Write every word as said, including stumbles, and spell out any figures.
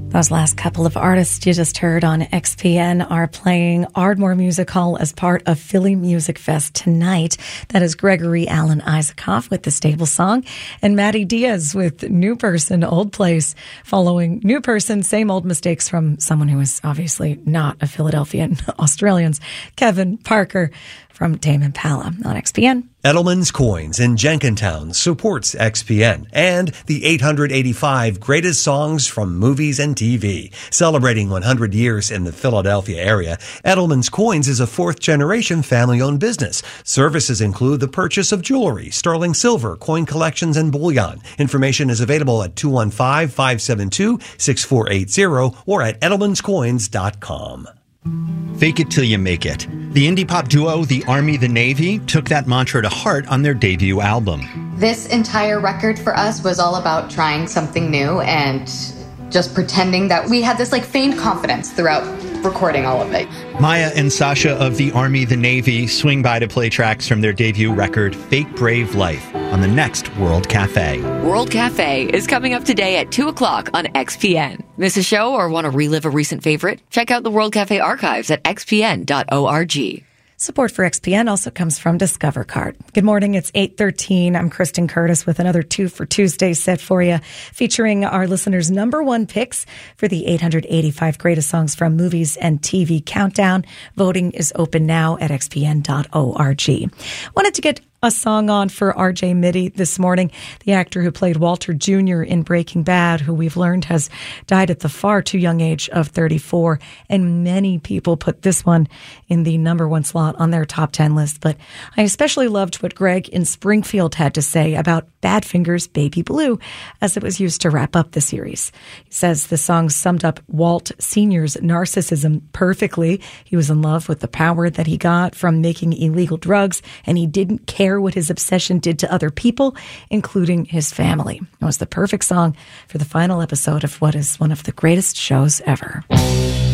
Those last couple of artists you just heard on X P N are playing Ardmore Music Hall as part of Philly Music Fest tonight. That is Gregory Alan Isaacoff with The Stable Song and Maddie Diaz with New Person, Old Place, following New Person, Same Old Mistakes from someone who is obviously not a Philadelphian, Australians, Kevin Parker from Tame Impala on X P N. Edelman's Coins in Jenkintown supports X P N and the eight hundred eighty-five greatest songs from movies and T V. Celebrating one hundred years in the Philadelphia area, Edelman's Coins is a fourth-generation family-owned business. Services include the purchase of jewelry, sterling silver, coin collections, and bullion. Information is available at two one five, five seven two, six four eight zero or at edelmans coins dot com. Fake it till you make it. The indie pop duo The Army the Navy took that mantra to heart on their debut album. This entire record for us was all about trying something new and just pretending that we had this like feigned confidence throughout recording all of it. Maya and Sasha of The Army the Navy swing by to play tracks from their debut record, Fake Brave Life, on the next World Cafe. World Cafe is coming up today at two o'clock on X P N. Miss a show or want to relive a recent favorite? Check out the World Cafe archives at x p n dot org. Support for X P N also comes from Discover Card. Good morning. It's eight thirteen. I'm Kristen Curtis with another Two for Tuesday set for you, featuring our listeners' number one picks for the eight hundred eighty-five greatest songs from movies and T V countdown. Voting is open now at x p n dot org. Wanted to get a song on for R J Mitte this morning, the actor who played Walter Junior in Breaking Bad, who we've learned has died at the far too young age of thirty-four. And many people put this one in the number one slot on their top ten list. But I especially loved what Greg in Springfield had to say about Badfinger's Baby Blue as it was used to wrap up the series. He says the song summed up Walt Senior's narcissism perfectly. He was in love with the power that he got from making illegal drugs, and he didn't care what his obsession did to other people, including his family. It was the perfect song for the final episode of what is one of the greatest shows ever.